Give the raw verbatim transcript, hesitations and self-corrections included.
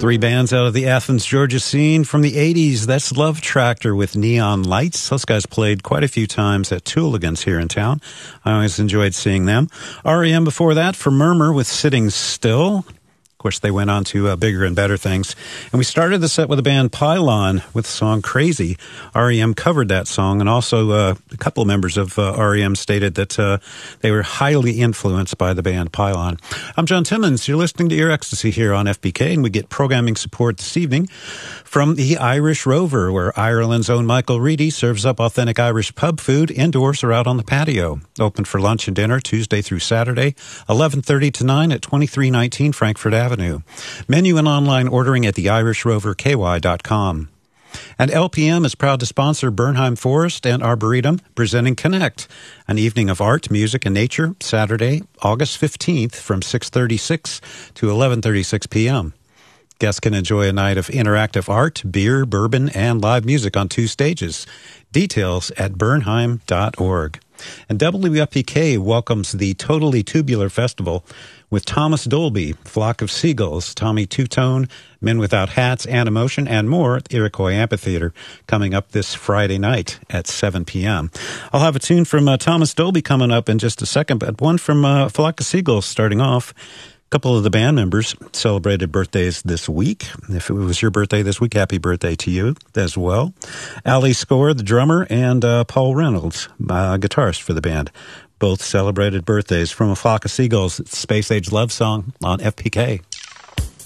Three bands out of the Athens, Georgia scene from the eighties. That's Love Tractor with Neon Lights. Those guys played quite a few times at Tooligans here in town. I always enjoyed seeing them. R E M before that for Murmur with Sitting Still. Of course, they went on to uh, bigger and better things. And we started the set with the band Pylon with the song Crazy. R E M covered that song, and also uh, a couple of members of uh, R E M stated that uh, they were highly influenced by the band Pylon. I'm John Timmons. You're listening to Ear Ecstasy here on F B K, and we get programming support this evening from the Irish Rover, where Ireland's own Michael Reedy serves up authentic Irish pub food indoors or out on the patio. Open for lunch and dinner Tuesday through Saturday, eleven thirty to nine at twenty-three nineteen Frankfurt Avenue. Menu and online ordering at the irish rover k y dot com. And L P M is proud to sponsor Bernheim Forest and Arboretum, presenting Connect, an evening of art, music, and nature, Saturday, August fifteenth from six thirty-six to eleven thirty-six p.m. Guests can enjoy a night of interactive art, beer, bourbon, and live music on two stages. Details at bernheim dot org. And W F P K welcomes the Totally Tubular Festival with Thomas Dolby, Flock of Seagulls, Tommy Two-Tone, Men Without Hats, Animotion, and more at the Iroquois Amphitheater coming up this Friday night at seven p.m. I'll have a tune from uh, Thomas Dolby coming up in just a second, but one from uh, Flock of Seagulls starting off. A couple of the band members celebrated birthdays this week. If it was your birthday this week, happy birthday to you as well. Ali Score, the drummer, and uh, Paul Reynolds, uh, guitarist for the band. Both celebrated birthdays from A Flock of Seagulls, Space Age Love Song on F P K.